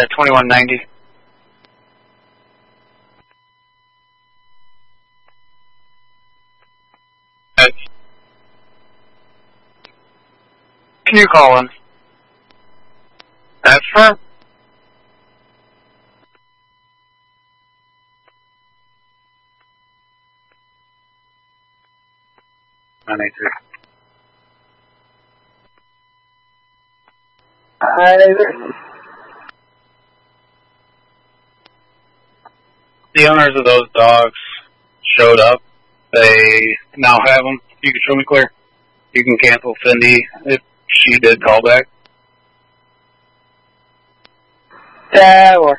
got 2190. Can you call in? That's firm. Hi there. The owners of those dogs showed up. They now have them. You can show me clear. You can cancel Cindy if she did call back. Yeah, or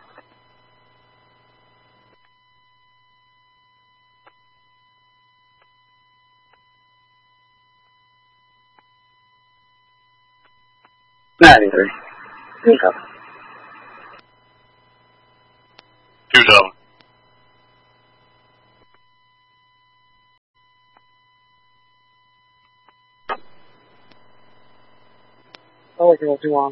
93. 27. 27. Oh, it's a little too long.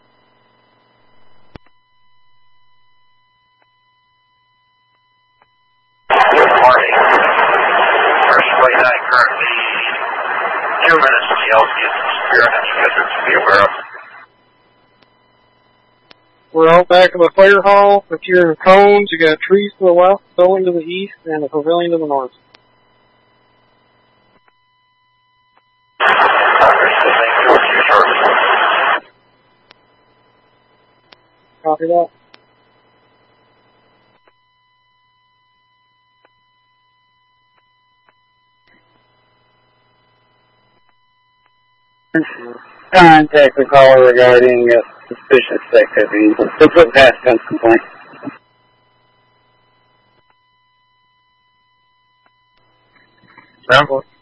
Good morning. First way night currently 2 minutes from the LCS Spirit and scheduled to be aware of. We're out back of the fire hall. If you're in cones, you got trees to the left, building to the east, and a pavilion to the north. Copy that. Contact the caller regarding suspicious activity. We'll put past tense complaint. Sound